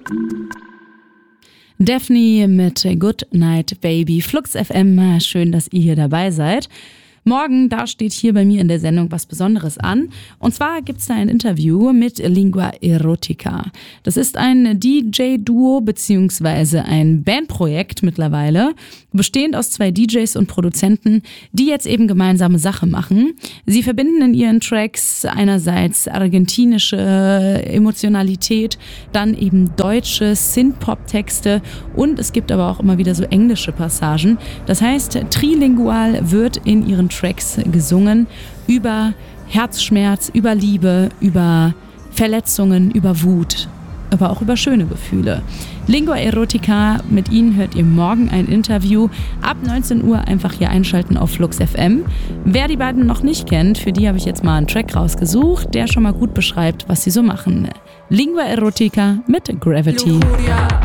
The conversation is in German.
Daphne mit Good Night Baby. Flux FM, schön, dass ihr hier dabei seid. Morgen, da steht hier bei mir in der Sendung was Besonderes an. Und zwar gibt's da ein Interview mit Lingua Erotica. Das ist ein DJ-Duo bzw. ein Bandprojekt mittlerweile, bestehend aus 2 DJs und Produzenten, die jetzt eben gemeinsame Sache machen. Sie verbinden in ihren Tracks einerseits argentinische Emotionalität, dann eben deutsche Synth-Pop-Texte und es gibt aber auch immer wieder so englische Passagen. Das heißt, trilingual wird in ihren Tracks gesungen über Herzschmerz, über Liebe, über Verletzungen, über Wut, aber auch über schöne Gefühle. Lingua Erotica, mit ihnen hört ihr morgen ein Interview. Ab 19 Uhr einfach hier einschalten auf Flux FM. Wer die beiden noch nicht kennt, für die habe ich jetzt mal einen Track rausgesucht, der schon mal gut beschreibt, was sie so machen. Lingua Erotica mit Gravity. Lujuria.